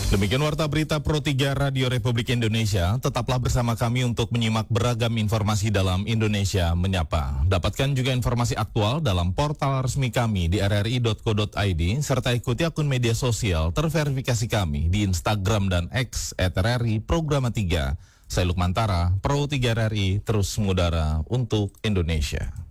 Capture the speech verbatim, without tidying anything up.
Demikian Warta Berita Pro tiga Radio Republik Indonesia. Tetaplah bersama kami untuk menyimak beragam informasi dalam Indonesia Menyapa. Dapatkan juga informasi aktual dalam portal resmi kami di r r i dot co dot i d, serta ikuti akun media sosial terverifikasi kami di Instagram dan X et r r i Programa tiga. Saya Lukman Tara, Pro tiga R R I, terus mengudara untuk Indonesia.